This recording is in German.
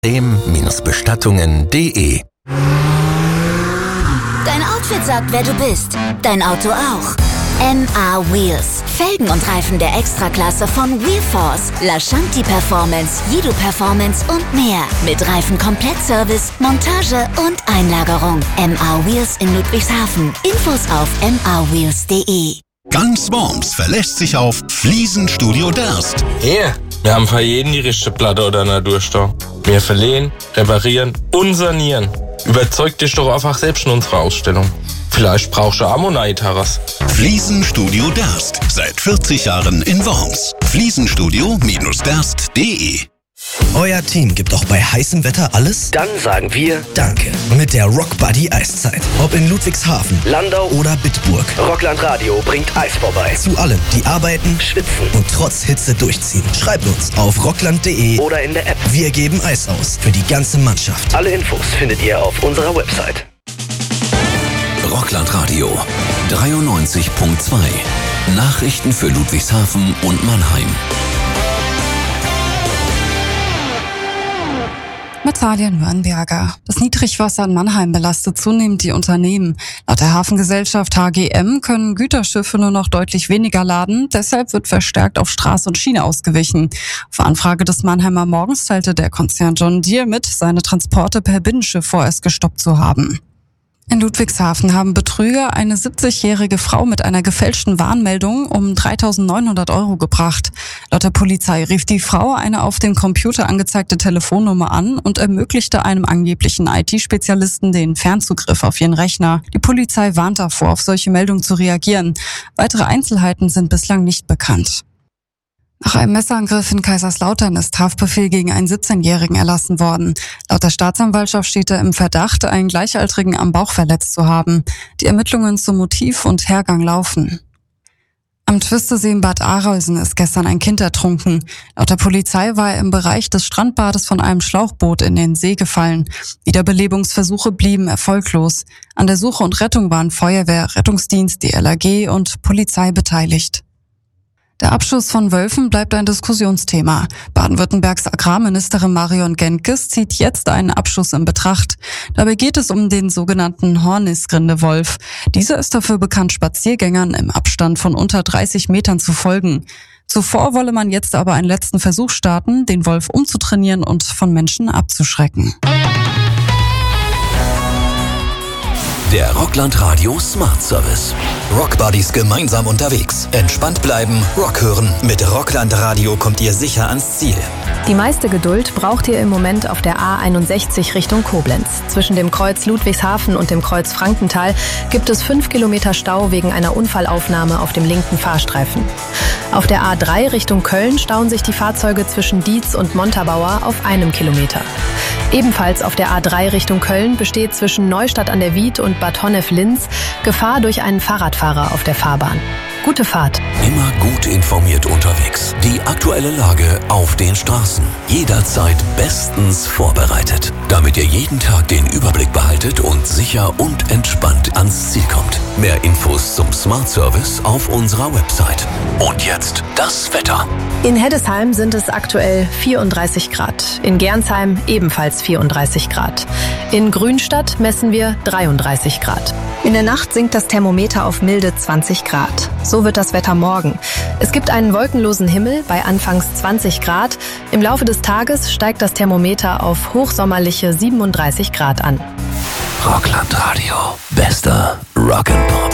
dem-bestattungen.de. Dein Outfit sagt, wer du bist. Dein Auto auch. MA Wheels. Felgen und Reifen der Extraklasse von Wheelforce, Lashanti Performance, Yidu Performance und mehr. Mit Reifen-Komplettservice, Montage und Einlagerung. MA Wheels in Ludwigshafen. Infos auf mawheels.de. Ganz Worms verlässt sich auf Fliesenstudio Derst. Hier, wir haben für jeden die richtige Platte oder Naturstau. Wir verlehen, reparieren und sanieren. Überzeug dich doch einfach selbst in unserer Ausstellung. Vielleicht brauchst du Ammonite-Terras. Fliesenstudio Derst. Seit 40 Jahren in Worms. Fliesenstudio-derst.de. Euer Team gibt auch bei heißem Wetter alles? Dann sagen wir Danke. Mit der Rockbuddy Eiszeit. Ob in Ludwigshafen, Landau oder Bitburg. Rockland Radio bringt Eis vorbei. Zu allen, die arbeiten, Schwitzen und trotz Hitze durchziehen. Schreibt uns auf rockland.de oder in der App. Wir geben Eis aus für die ganze Mannschaft. Alle Infos findet ihr auf unserer Website. Rockland Radio 93.2. Nachrichten für Ludwigshafen und Mannheim. Mit Talia Nürnberger. Das Niedrigwasser in Mannheim belastet zunehmend die Unternehmen. Laut der Hafengesellschaft HGM können Güterschiffe nur noch deutlich weniger laden. Deshalb wird verstärkt auf Straße und Schiene ausgewichen. Auf Anfrage des Mannheimer Morgens teilte der Konzern John Deere mit, seine Transporte per Binnenschiff vorerst gestoppt zu haben. In Ludwigshafen haben Betrüger eine 70-jährige Frau mit einer gefälschten Warnmeldung um 3.900 € gebracht. Laut der Polizei rief die Frau eine auf dem Computer angezeigte Telefonnummer an und ermöglichte einem angeblichen IT-Spezialisten den Fernzugriff auf ihren Rechner. Die Polizei warnt davor, auf solche Meldungen zu reagieren. Weitere Einzelheiten sind bislang nicht bekannt. Nach einem Messerangriff in Kaiserslautern ist Haftbefehl gegen einen 17-Jährigen erlassen worden. Laut der Staatsanwaltschaft steht er im Verdacht, einen Gleichaltrigen am Bauch verletzt zu haben. Die Ermittlungen zum Motiv und Hergang laufen. Am Twistesee in Bad Arolsen ist gestern ein Kind ertrunken. Laut der Polizei war er im Bereich des Strandbades von einem Schlauchboot in den See gefallen. Wiederbelebungsversuche blieben erfolglos. An der Suche und Rettung waren Feuerwehr, Rettungsdienst, die LAG und Polizei beteiligt. Der Abschuss von Wölfen bleibt ein Diskussionsthema. Baden-Württembergs Agrarministerin Marion Genkes zieht jetzt einen Abschuss in Betracht. Dabei geht es um den sogenannten Hornisgrindewolf. Dieser ist dafür bekannt, Spaziergängern im Abstand von unter 30 Metern zu folgen. Zuvor wolle man jetzt aber einen letzten Versuch starten, den Wolf umzutrainieren und von Menschen abzuschrecken. Der Rockland Radio Smart Service. Rockbuddies gemeinsam unterwegs. Entspannt bleiben, Rock hören. Mit Rockland Radio kommt ihr sicher ans Ziel. Die meiste Geduld braucht ihr im Moment auf der A61 Richtung Koblenz. Zwischen dem Kreuz Ludwigshafen und dem Kreuz Frankenthal gibt es 5 Kilometer Stau wegen einer Unfallaufnahme auf dem linken Fahrstreifen. Auf der A3 Richtung Köln stauen sich die Fahrzeuge zwischen Dietz und Montabaur auf 1 Kilometer. Ebenfalls auf der A3 Richtung Köln besteht zwischen Neustadt an der Wied und Bad Honnef-Linz Gefahr durch einen Fahrradfahrer auf der Fahrbahn. Gute Fahrt. Immer gut informiert unterwegs. Die aktuelle Lage auf den Straßen. Jederzeit bestens vorbereitet. Damit ihr jeden Tag den Überblick behaltet und sicher und entspannt ans Ziel kommt. Mehr Infos zum Smart Service auf unserer Website. Und jetzt das Wetter. In Heddesheim sind es aktuell 34 Grad. In Gernsheim ebenfalls 34 Grad. In Grünstadt messen wir 33 Grad. In der Nacht sinkt das Thermometer auf milde 20 Grad. So wird das Wetter morgen. Es gibt einen wolkenlosen Himmel bei anfangs 20 Grad. Im Laufe des Tages steigt das Thermometer auf hochsommerliche 37 Grad an. Rockland Radio. Bester